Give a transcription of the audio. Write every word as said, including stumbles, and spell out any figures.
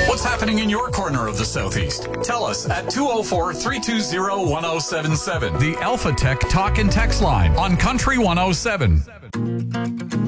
What's happening in your corner of the Southeast? Tell us at two oh four, three two zero, one oh seven seven. The Alpha Tech Talk and Text line on Country one oh seven.